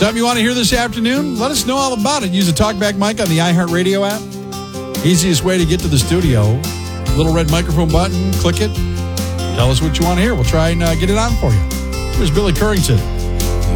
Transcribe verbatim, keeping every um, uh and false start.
Something you want to hear this afternoon? Let us know all about it. Use the TalkBack mic on the iHeartRadio app. Easiest way to get to the studio. Little red microphone button, click it. Tell us what you want to hear. We'll try and uh, get it on for you. Here's Billy Currington.